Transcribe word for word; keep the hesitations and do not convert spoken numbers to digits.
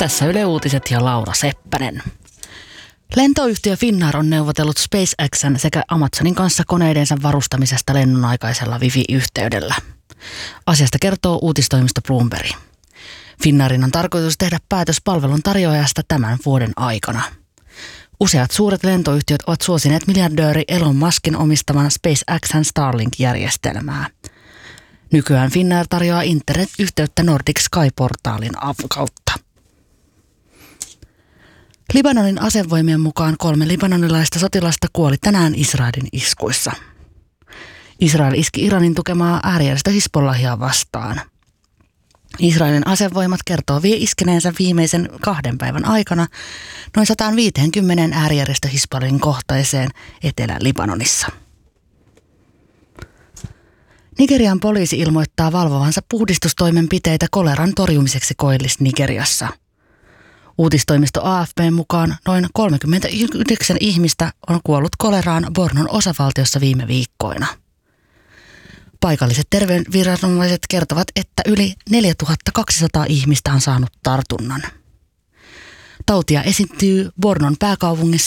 Tässä Yle Uutiset ja Laura Seppänen. Lentoyhtiö Finnair on neuvotellut SpaceXn sekä Amazonin kanssa koneidensa varustamisesta lennonaikaisella wifi-yhteydellä. Asiasta kertoo uutistoimisto Bloomberg. Finnairin on tarkoitus tehdä päätös palvelun tarjoajasta tämän vuoden aikana. Useat suuret lentoyhtiöt ovat suosineet miljardööri Elon Muskin omistaman SpaceXn Starlink-järjestelmää. Nykyään Finnair tarjoaa internet-yhteyttä Nordic Sky-portaalin kautta. Libanonin asevoimien mukaan kolme libanonilaista sotilasta kuoli tänään Israelin iskuissa. Israel iski Iranin tukemaa äärijärjestö Hizbollahia vastaan. Israelin asevoimat kertoo vie iskeneensä viimeisen kahden päivän aikana noin sata viisikymmentä äärijärjestö Hizbollahin kohteeseen Etelä-Libanonissa. Nigerian poliisi ilmoittaa valvovansa puhdistustoimenpiteitä koleran torjumiseksi Koillis-Nigeriassa. Uutistoimisto A F P:n mukaan noin kolmekymmentäyhdeksän ihmistä on kuollut koleraan Bornon osavaltiossa viime viikkoina. Paikalliset terveysviranomaiset kertovat, että yli neljätuhattakaksisataa ihmistä on saanut tartunnan. Tautia esiintyy Bornon pääkaupungissa